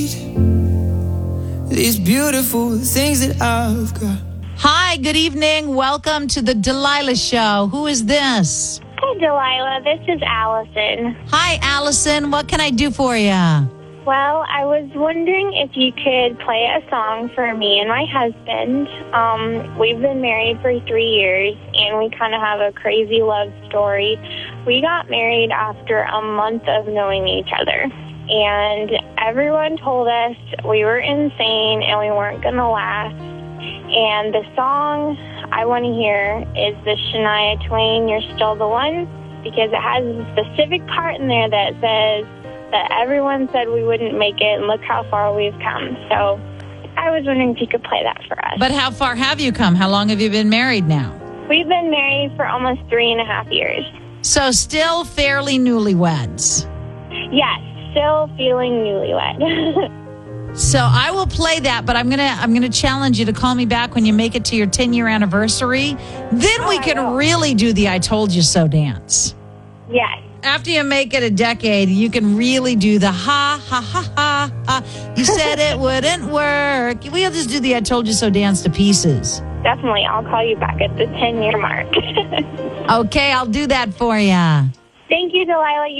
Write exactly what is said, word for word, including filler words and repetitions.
These beautiful things that I've got. Hi, good evening. Welcome to the Delilah Show. Who is this? Hi, Delilah. This is Allison. Hi, Allison. What can I do for you? Well, I was wondering if you could play a song for me and my husband. Um, we've been married for three years, and we kind of have a crazy love story. We got married after a month of knowing each other, and everyone told us we were insane and we weren't going to last. And the song I want to hear is the Shania Twain, You're Still the One, because it has a specific part in there that says that everyone said we wouldn't make it, and look how far we've come. So I was wondering if you could play that for us. But how far have you come? How long have you been married now? We've been married for almost three and a half years. So still fairly newlyweds. Yes, still feeling newlywed. So I will play that, but I'm gonna I'm gonna challenge you to call me back when you make it to your ten-year anniversary. Then Oh, we I can will. really do the I Told You So dance. Yes. After you make it a decade, you can really do the ha, ha, ha, ha, ha. You said it wouldn't work. We'll just do the I Told You So dance to pieces. Definitely. I'll call you back at the ten-year mark. Okay, I'll do that for you. Thank you, Delilah.